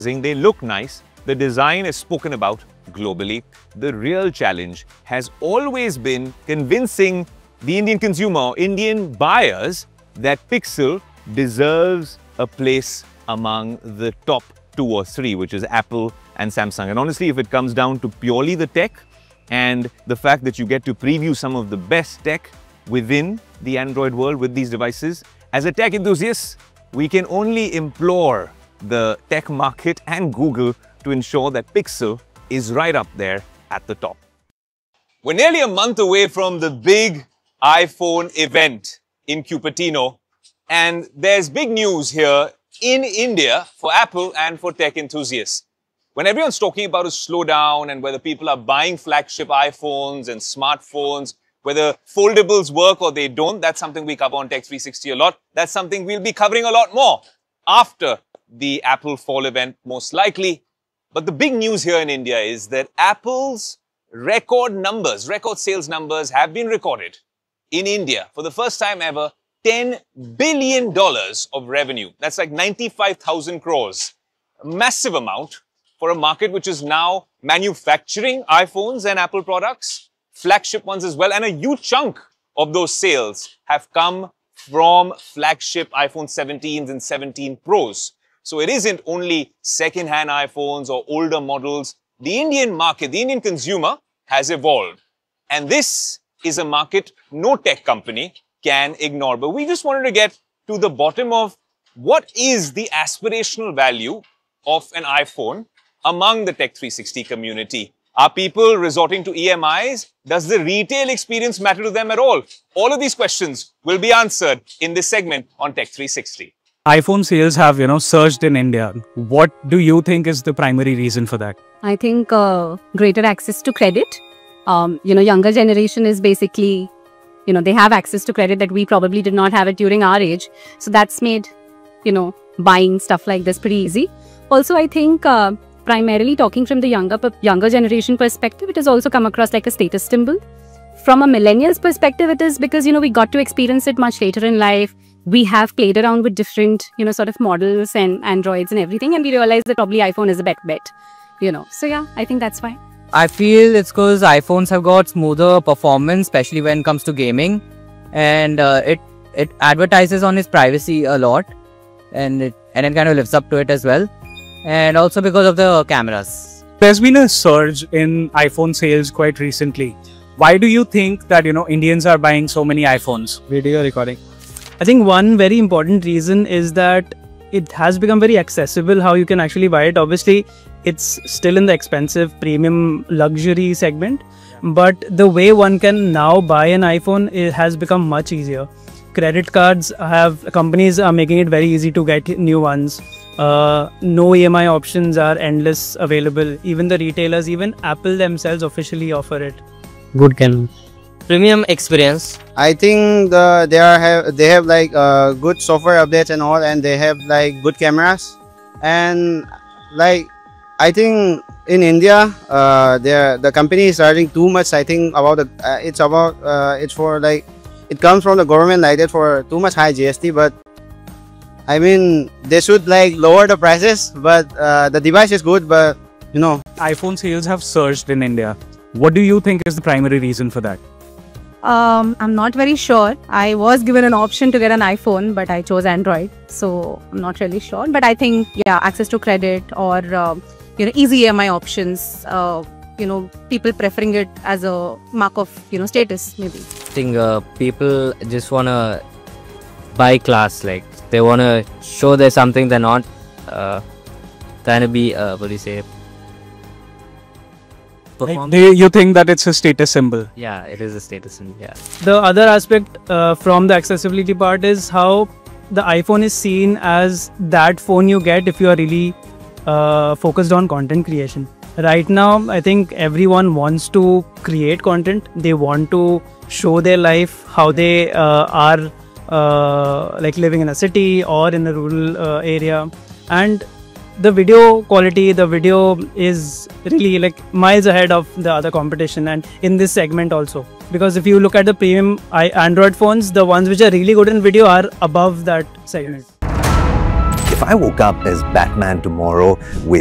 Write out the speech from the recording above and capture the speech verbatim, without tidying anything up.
They look nice. The design is spoken about globally. The real challenge has always been convincing the Indian consumer, Indian buyers, that Pixel deserves a place among the top two or three, which is Apple and Samsung. And honestly, if it comes down to purely the tech and the fact that you get to preview some of the best tech within the Android world with these devices, as a tech enthusiast, we can only implore the tech market and Google to ensure that Pixel is right up there at the top. We're nearly a month away from the big iPhone event in Cupertino, and there's big news here in India for Apple and for tech enthusiasts. When everyone's talking about a slowdown and whether people are buying flagship iPhones and smartphones, whether foldables work or they don't, that's something we cover on Tech three sixty a lot. That's something we'll be covering a lot more after the Apple fall event, most likely. But the big news here in India is that Apple's record numbers, record sales numbers have been recorded in India for the first time ever, ten billion dollars of revenue. That's like ninety-five thousand crores. A massive amount for a market which is now manufacturing iPhones and Apple products, flagship ones as well, and a huge chunk of those sales have come from flagship iPhone seventeens and seventeen Pros. So it isn't only second-hand iPhones or older models. The Indian market, the Indian consumer has evolved. And this is a market no tech company can ignore. But we just wanted to get to the bottom of what is the aspirational value of an iPhone among the Tech three sixty community. Are people resorting to E M Is? Does the retail experience matter to them at all? All of these questions will be answered in this segment on Tech three sixty. iPhone sales have, you know, surged in India. What do you think is the primary reason for that? I think uh, greater access to credit. Um, you know, younger generation is basically, you know, they have access to credit that we probably did not have it during our age. So that's made, you know, buying stuff like this pretty easy. Also, I think uh, primarily talking from the younger younger generation perspective, it has also come across like a status symbol. From a millennial's perspective, it is because, you know, we got to experience it much later in life. We have played around with different, you know, sort of models and Androids and everything. And we realized that probably iPhone is a better bet, you know. So yeah, I think that's why. I feel it's because iPhones have got smoother performance, especially when it comes to gaming. And uh, it, it advertises on its privacy a lot. And it, and it kind of lives up to it as well. And also because of the cameras. There's been a surge in iPhone sales quite recently. Why do you think that, you know, Indians are buying so many iPhones? Video recording. I think one very important reason is that it has become very accessible how you can actually buy it. Obviously, it's still in the expensive premium luxury segment, but the way one can now buy an iPhone, it has become much easier. Credit cards have, companies are making it very easy to get new ones. Uh, no E M I options are endless available. Even the retailers, even Apple themselves officially offer it. Good camera. Premium experience. I think the they are have they have like uh, good software updates and all, and they have like good cameras, and like I think in India, uh, the the company is charging too much. I think about the uh, it's about uh, it's for like it comes from the government like that for too much high G S T, but I mean they should like lower the prices. But uh, the device is good, but you know, iPhone sales have surged in India. What do you think is the primary reason for that? Um, I'm not very sure. I was given an option to get an iPhone, but I chose Android. So I'm not really sure. But I think, yeah, access to credit or, uh, you know, easy E M I options, uh, you know, people preferring it as a mark of, you know, status, maybe. I think uh, people just want to buy class. Like, they want to show there's something they're not uh, trying to be, uh, what do you say? Like, do you think that it's a status symbol? Yeah, it is a status symbol, yeah. The other aspect uh, from the accessibility part is how the iPhone is seen as that phone you get if you are really uh, focused on content creation. Right now, I think everyone wants to create content. They want to show their life, how they uh, are uh, like living in a city or in a rural uh, area. And the video quality, the video is really like miles ahead of the other competition, and in this segment also. Because if you look at the premium Android phones, the ones which are really good in video are above that segment. if I woke up as Batman tomorrow with